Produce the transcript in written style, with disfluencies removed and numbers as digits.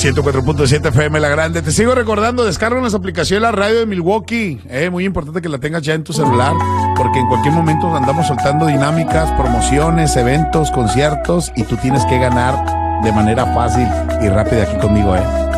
104.7 FM La Grande. Te sigo recordando, descarga nuestra aplicación La Radio de Milwaukee. Muy importante que la tengas ya en tu celular, porque en cualquier momento andamos soltando dinámicas, promociones, eventos, conciertos, y tú tienes que ganar de manera fácil y rápida aquí conmigo,